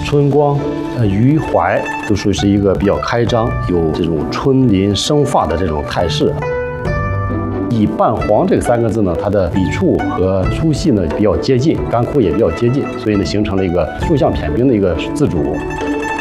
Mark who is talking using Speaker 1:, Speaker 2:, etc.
Speaker 1: 春光、余怀，都属于是一个比较开张，有这种春林生发的这种态势。以半黄这3个字呢，它的笔触和粗细呢比较接近，干枯也比较接近，所以呢形成了一个竖向偏平的一个字主。